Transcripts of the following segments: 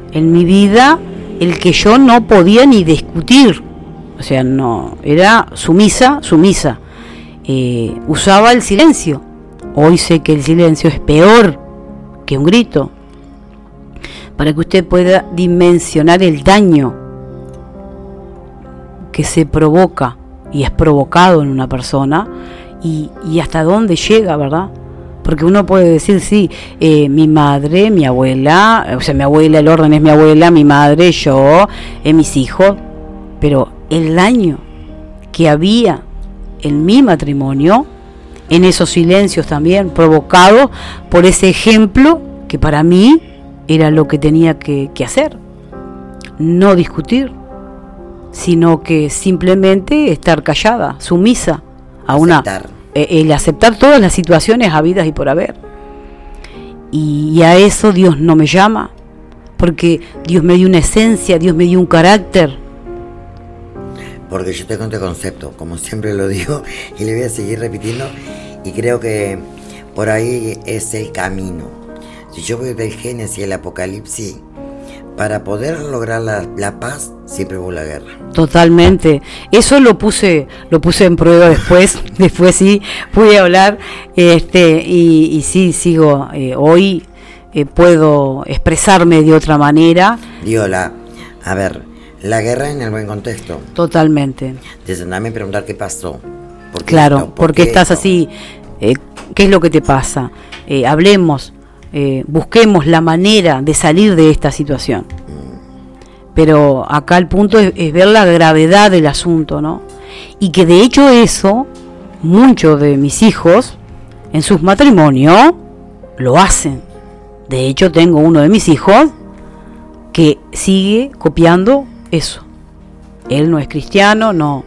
en mi vida el que yo no podía ni discutir. O sea, no, era sumisa. Usaba el silencio. Hoy sé que el silencio es peor que un grito. Para que usted pueda dimensionar el daño que se provoca y es provocado en una persona y hasta dónde llega, ¿verdad? Porque uno puede decir, sí, mi madre, mi abuela, o sea, mi abuela, el orden es mi abuela, mi madre, yo, mis hijos, pero el daño que había en mi matrimonio, en esos silencios también, provocados por ese ejemplo que para mí era lo que tenía que hacer, no discutir, sino que simplemente estar callada, sumisa a el aceptar todas las situaciones habidas y por haber. Y a eso Dios no me llama, porque Dios me dio una esencia, Dios me dio un carácter. Porque yo tengo este concepto, como siempre lo digo, y le voy a seguir repitiendo, y creo que por ahí es el camino. Si yo voy del Génesis al Apocalipsis, para poder lograr la paz, siempre hubo la guerra. Totalmente. Eso lo puse en prueba después sí pude hablar, y sí, sigo, hoy puedo expresarme de otra manera. Digo, la guerra en el buen contexto. Totalmente. Desandame preguntar qué pasó. ¿Por qué estás así? ¿Qué es lo que te pasa? Hablemos. Busquemos la manera de salir de esta situación. Pero acá el punto es ver la gravedad del asunto, ¿no? Y que de hecho eso, muchos de mis hijos en sus matrimonios lo hacen. De hecho tengo uno de mis hijos que sigue copiando eso. Él no es cristiano, no.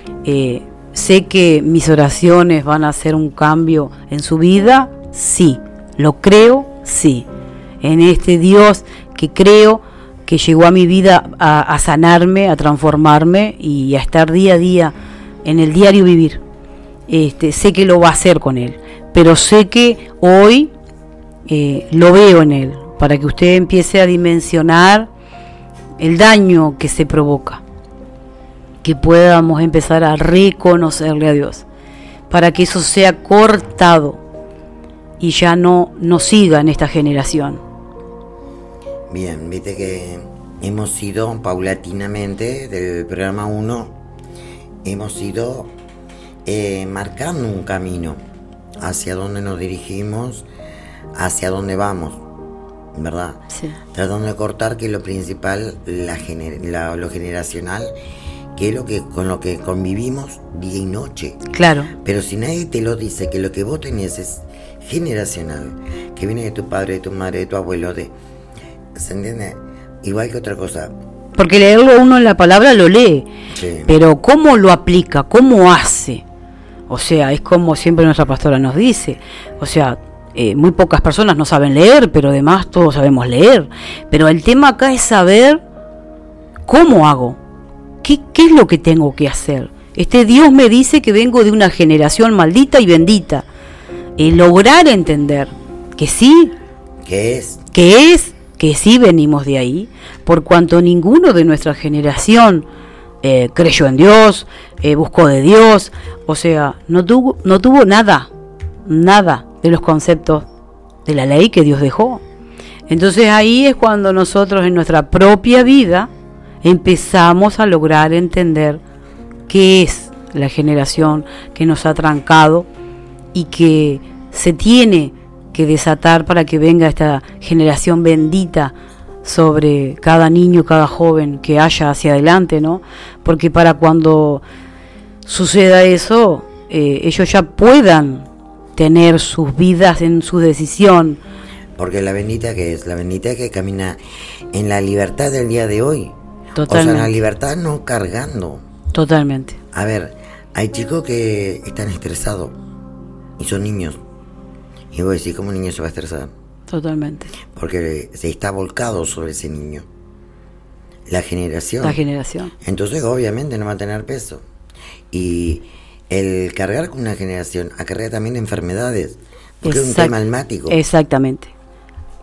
Sé que mis oraciones van a hacer un cambio en su vida, sí. Lo creo, sí, en este Dios que creo que llegó a mi vida a sanarme, a transformarme y a estar día a día en el diario vivir. Sé que lo va a hacer con Él, pero sé que hoy lo veo en Él, para que usted empiece a dimensionar el daño que se provoca, que podamos empezar a reconocerle a Dios, para que eso sea cortado y ya no siga en esta generación. Bien, viste que hemos ido paulatinamente del programa 1, hemos ido marcando un camino hacia dónde nos dirigimos, hacia dónde vamos, ¿verdad? Sí. Tratando de cortar, que es lo principal, lo generacional, que es con lo que convivimos día y noche. Claro. Pero si nadie te lo dice, que lo que vos tenés es generacional, que viene de tu padre, de tu madre, de tu abuelo, ¿se entiende? Igual que otra cosa. Porque leerlo uno en la palabra lo lee, sí. Pero ¿cómo lo aplica? ¿Cómo hace? O sea, es como siempre nuestra pastora nos dice, o sea, muy pocas personas no saben leer, pero además todos sabemos leer. Pero el tema acá es saber cómo hago, qué es lo que tengo que hacer. Dios me dice que vengo de una generación maldita y bendita. Lograr entender que sí, que sí venimos de ahí, por cuanto ninguno de nuestra generación creyó en Dios, buscó de Dios, o sea, no tuvo nada de los conceptos de la ley que Dios dejó. Entonces ahí es cuando nosotros en nuestra propia vida empezamos a lograr entender qué es la generación que nos ha trancado y que se tiene que desatar para que venga esta generación bendita sobre cada niño, cada joven que haya hacia adelante, ¿no? Porque para cuando suceda eso, ellos ya puedan tener sus vidas en su decisión. Porque la bendita que camina en la libertad del día de hoy. Totalmente. O sea, la libertad no cargando. Totalmente. A ver, hay chicos que están estresados y son niños. Y vos decís, ¿cómo un niño se va a estresar? Totalmente. Porque se está volcado sobre ese niño. La generación. Entonces, obviamente, no va a tener peso. Y el cargar con una generación acarrea también enfermedades. Porque es un tema almático. Exactamente.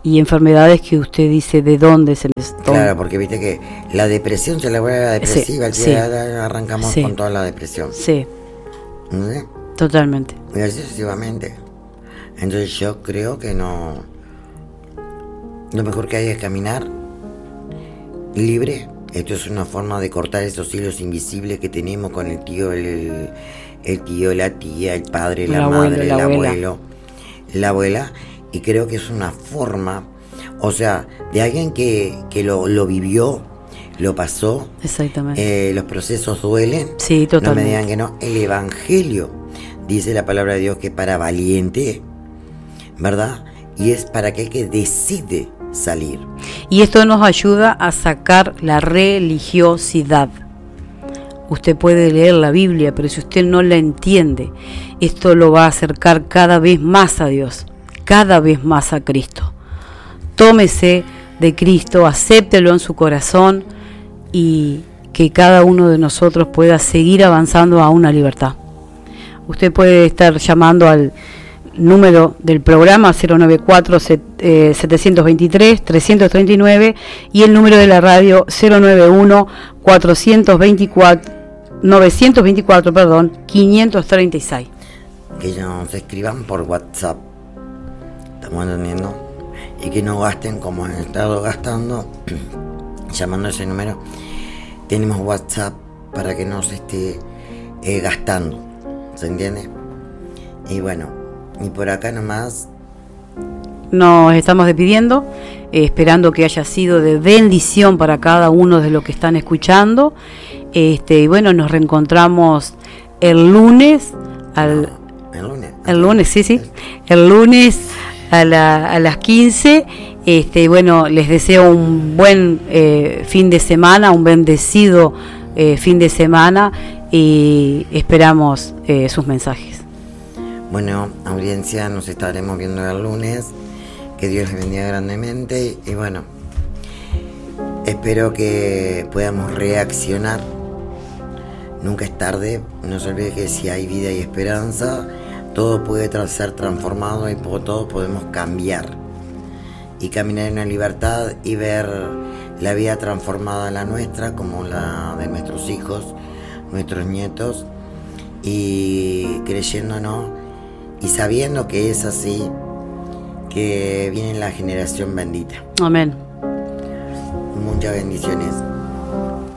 y enfermedades que usted dice de dónde se les toma. Claro, porque viste que la depresión se le vuelve a la depresiva, Sí, arrancamos sí, con toda la depresión. Sí, ¿Sí? Totalmente. Y así sucesivamente. Entonces yo creo que no. Lo mejor que hay es caminar libre. Esto es una forma de cortar esos hilos invisibles que tenemos con el tío, el tío, la tía, el padre, la madre, el abuelo, la abuela. Y creo que es una forma, o sea, de alguien que lo vivió, lo pasó. Exactamente. Los procesos duelen. Sí, totalmente. No me digan que no. El Evangelio dice la palabra de Dios que para valiente, ¿verdad? Y es para aquel que decide salir. Y esto nos ayuda a sacar la religiosidad. Usted puede leer la Biblia, pero si usted no la entiende, esto lo va a acercar cada vez más a Dios, cada vez más a Cristo. Tómese de Cristo, acéptelo en su corazón y que cada uno de nosotros pueda seguir avanzando a una libertad. Usted puede estar llamando al número del programa 094-723-339 y el número de la radio 091-924 que nos escriban por WhatsApp, estamos entendiendo, y que no gasten como han estado gastando llamando a ese número. Tenemos WhatsApp para que no se esté gastando, ¿se entiende? Y bueno, y por acá nomás nos estamos despidiendo, esperando que haya sido de bendición para cada uno de los que están escuchando. Y bueno, nos reencontramos el lunes el lunes a las 15. Bueno, les deseo un buen fin de semana, un bendecido fin de semana y esperamos sus mensajes. Bueno, audiencia, nos estaremos viendo el lunes. Que Dios les bendiga grandemente. Y bueno, espero que podamos reaccionar. Nunca es tarde. No se olvide que si hay vida y esperanza, todo puede ser transformado y todos podemos cambiar. Y caminar en la libertad y ver la vida transformada, la nuestra, como la de nuestros hijos, nuestros nietos. Y creyéndonos y sabiendo que es así, que viene la generación bendita. Amén. Muchas bendiciones.